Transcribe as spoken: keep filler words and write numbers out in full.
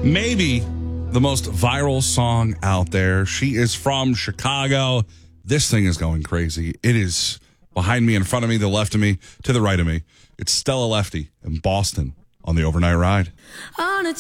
Maybe the most viral song out there. She is from Chicago. This thing is going crazy. It is behind me, in front of me, the left of me, to the right of me. It's Stella Lefty in Boston on the Overnight Ride. On a